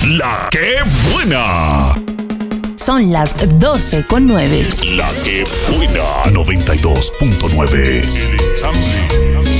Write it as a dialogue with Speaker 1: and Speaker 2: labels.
Speaker 1: La que buena.
Speaker 2: Son las 12:09.
Speaker 1: La que buena. 92.9.
Speaker 3: El ensamble.